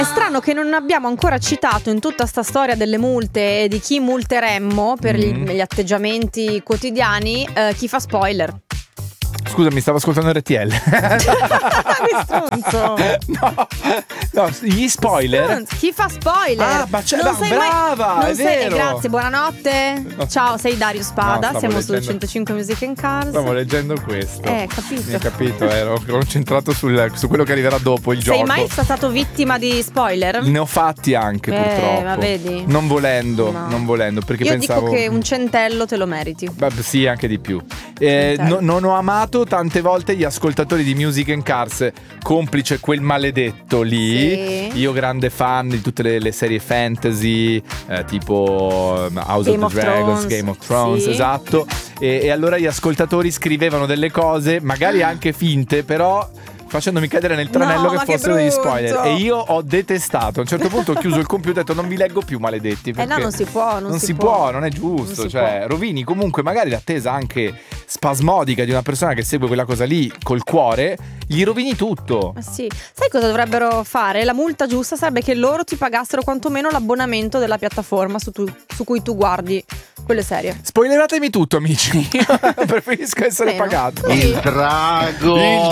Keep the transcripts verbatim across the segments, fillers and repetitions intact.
È strano che non abbiamo ancora citato in tutta sta storia delle multe e di chi multeremmo per gli, Mm. gli atteggiamenti quotidiani, eh, chi fa spoiler. Scusa, mi stavo ascoltando R T L. Che stronzo. No, no, gli spoiler. Stronzo. Chi fa spoiler? Ah, ma c'è- non ma sei brava, mai, non è sei, vero. Grazie, buonanotte. No. Ciao, sei Dario Spada. No, stavo Siamo su leggendo- centocinque Music and Cars. Stavo leggendo questo. Eh, capito. Hai capito, ero concentrato sul, su quello che arriverà dopo il Sei gioco. mai stato vittima di spoiler? Ne ho fatti anche, Eh, purtroppo. ma vedi? Non volendo, No. non volendo, perché Io pensavo. dico che un centello te lo meriti. Beh, sì, anche di più. Eh, Centello. no- non ho amato tante volte gli ascoltatori di Music and Cars, complice quel maledetto lì. Sì. Io grande fan di tutte le, le serie fantasy, eh, tipo um, House Game of the of Dragons, Thrones, Game of Thrones, sì. esatto. E, e allora gli ascoltatori scrivevano delle cose, magari anche finte, però facendomi cadere nel tranello No, che ma che fossero degli brutto. spoiler. E io ho detestato. A un certo punto ho chiuso il computer e ho detto non vi leggo più, maledetti. Eh no, perché non si può, non, non si può, non è giusto. Non si Cioè, può. rovini comunque magari l'attesa anche spasmodica di una persona che segue quella cosa lì col cuore, gli rovini tutto. Ma sì, sai cosa dovrebbero fare? La multa giusta sarebbe che loro ti pagassero quantomeno l'abbonamento della piattaforma su, tu- su cui tu guardi quelle serie. Spoileratemi tutto, amici. Io preferisco essere Meno. pagato. Sì. Il drago! Il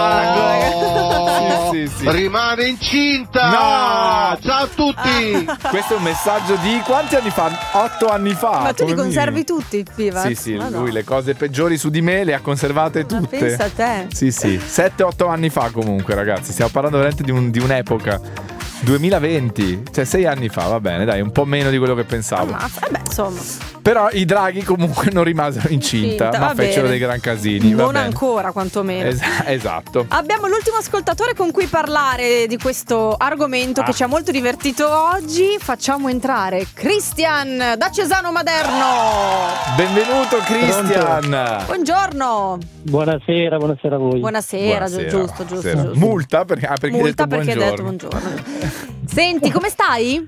drago! Sì, sì, sì. Rimane incinta! No! Ciao a tutti! Questo è un messaggio di quanti anni fa? Otto anni fa. Ma tu li come conservi minimo. tutti, Piva? Sì, sì, Ma no. lui le cose peggiori su di me le ha conservate Ma tutte. pensa a te. Sì, sì, sette otto anni fa comunque, ragazzi. Stiamo parlando veramente di, un- di un'epoca. duemilaventi, cioè sei anni fa, va bene, dai, un po' meno di quello che pensavo. Ammazza. Vabbè, insomma. Però i draghi comunque non rimasero incinta, Incinta, ma va fecero bene. dei gran casini. va Non bene. ancora, quantomeno. Es- esatto. Abbiamo l'ultimo ascoltatore con cui parlare di questo argomento Ah. che ci ha molto divertito oggi. Facciamo entrare Christian da Cesano Maderno. Benvenuto Christian. Buongiorno. Buonasera, buonasera a voi. Buonasera, Buonasera. giusto, giusto, Buonasera. giusto. Multa perché, ah, perché Multa hai detto perché hai detto buongiorno. buongiorno. Senti, come stai?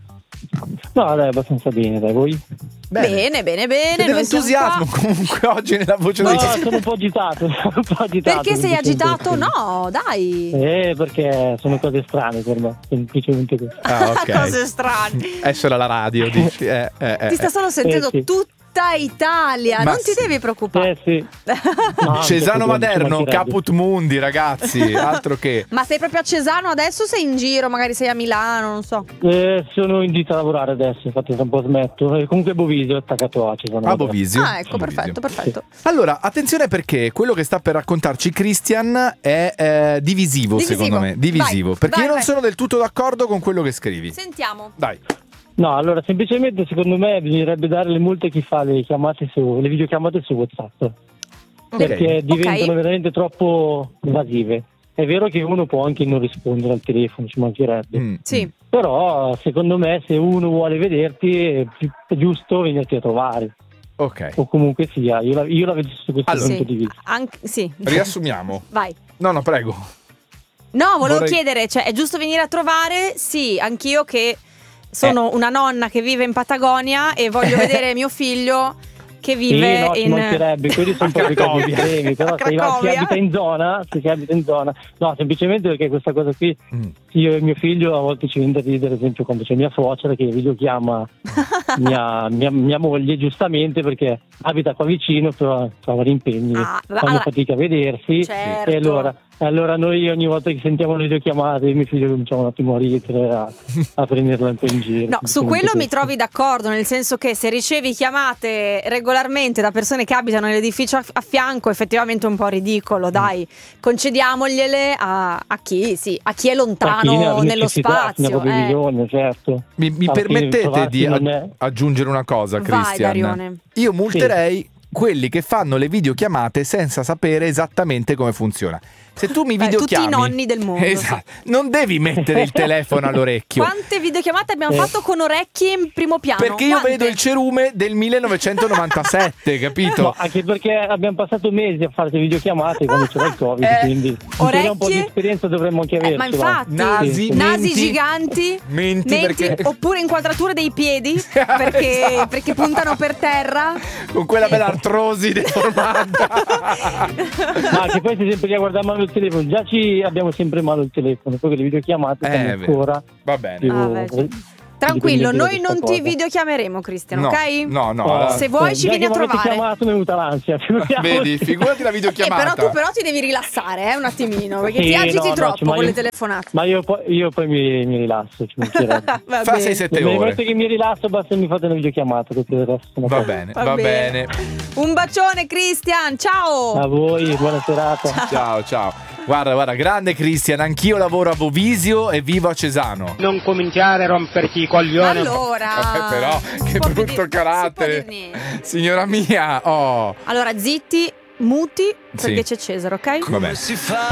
No, dai, abbastanza bene, dai, voi? Bene, bene, bene. C'è noi siamo dell'entusiasmo qua. comunque oggi nella voce No, dei sono un po' agitato, sono un po' agitato. Perché sei semplicemente agitato? così. No, dai. Eh, perché sono cose strane per me, semplicemente così. Ah, ok. Cose strane. Essere alla radio, dici. Eh, eh, eh, Ti sta solo sentendo Eh, sì. tutta Italia. Ma non ti sì. devi preoccupare. Eh sì. No, Cesano ci Maderno, mancherebbe. caput mundi, ragazzi. Altro che. Ma sei proprio a Cesano adesso? Sei in giro? Magari sei a Milano? Non so. Eh, sono in gita a lavorare adesso, infatti tra un po' smetto. E comunque Bovisio è attaccato a Cesano A Maderno. Bovisio. Ah, ecco, Bovisio. perfetto, perfetto. Allora, attenzione perché quello che sta per raccontarci Christian è eh, divisivo, Divisivo. secondo me. Divisivo. Vai, perché vai, io non vai. sono del tutto d'accordo con quello che scrivi. Sentiamo. Dai. No, allora semplicemente secondo me bisognerebbe dare le multe a chi fa le chiamate su, le videochiamate su WhatsApp. Perché diventano veramente troppo invasive. È vero che uno può anche non rispondere al telefono, ci mancherebbe. Mm. Sì. Però secondo me se uno vuole vederti è, più- è giusto venirti a trovare. Ok. O comunque sia, io la, io la vedo su questo Allora. punto di Sì. vista. Anche, sì. Riassumiamo. Vai. No, no, prego. No, volevo Vorrei- chiedere, cioè, è giusto venire a trovare? Sì, anch'io che sono una nonna che vive in Patagonia e voglio vedere mio figlio che vive Sì, no, ci in mancherebbe, quelli sono A proprio casi Cracovia. estremi, però A se, va- si Cracovia. abita in zona, se si abita in zona, no, semplicemente perché questa cosa qui, Mm. io e mio figlio a volte ci viene da ridere, ad esempio quando c'è mia suocera che videochiama mia, mia, mia moglie, giustamente perché abita qua vicino, però trova gli impegni, Ah, fanno allora- fatica a vedersi, Certo. e allora, allora noi ogni volta che sentiamo le videochiamate mio figlio cominciamo un attimo a ridere, a, a prenderla un po' in giro. No, su quello mi questo. trovi d'accordo, nel senso che se ricevi chiamate regolarmente da persone che abitano nell'edificio a, a fianco, effettivamente è un po' ridicolo, dai, concediamogliele a, a chi, sì, a chi è A chi ne ha lontano nello necessità, chi ne ha spazio. proprio eh. bisogno, certo. Mi, mi Alla fine permettete trovarsi di non ag- è- aggiungere una cosa, Vai, Christian? Darione. Io multerei quelli che fanno le videochiamate senza sapere esattamente come funziona. Se tu mi Beh, videochiami, tutti i nonni del mondo, esatto, non devi mettere il telefono all'orecchio. Quante videochiamate abbiamo Eh. fatto con orecchie in primo piano? Perché io Quante? vedo il cerume del millenovecentonovantasette, capito? No, anche perché abbiamo passato mesi a fare le videochiamate quando c'era il Covid, Eh, quindi in orecchie? teoria un po' di esperienza dovremmo anche Eh, averci. ma infatti, Nasi, nasi menti. giganti, Menti, perché- oppure inquadrature dei piedi perché, Esatto. perché puntano per terra. Con quella bella artrosi deformata. Ma che poi se sempre lì a guardare mano il telefono, già ci abbiamo sempre in mano il telefono, poi con le videochiamate Eh, siamo ancora Va bene. più- Ah, beh, sì. Tranquillo, dipendenti da noi non questa ti cosa. videochiameremo, Cristian, No, ok? no, no. Oh, la- Se vuoi eh, ci già vieni a che mi avete trovare. chiamato mi è venuta l'ansia. Vedi, figurati la Eh, videochiamata. però tu però ti devi rilassare, eh, un attimino, perché Sì, ti agiti no, no, troppo ma con io- le telefonate. Ma io poi, io poi mi, mi rilasso, ci mancherebbe. Va Fa bene. sei sette Nel ore. momento che mi rilasso basta che mi fate una videochiamata, tutto il resto sono Va cose. bene, Va va bene. bene. Un bacione, Cristian, ciao! A voi, buona serata. Ciao, ciao. Guarda, guarda, grande Cristian, anch'io lavoro a Bovisio e vivo a Cesano. Non cominciare a romperti i coglioni. Allora, Vabbè, però, si che può più brutto di- carattere. si può dir niente. Signora mia, oh. Allora, zitti, muti, perché Sì. c'è Cesare, ok? Va bene. Si fa